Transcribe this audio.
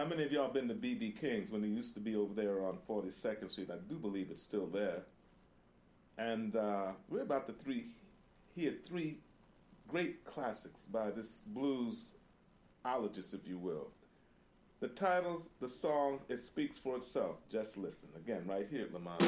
How many of y'all been to B.B. King's when they used to be over there on 42nd Street? I do believe it's still there. And we're about to hear three great classics by this bluesologist, if you will. The titles, the song, it speaks for itself. Just listen. Again, right here at Lamont.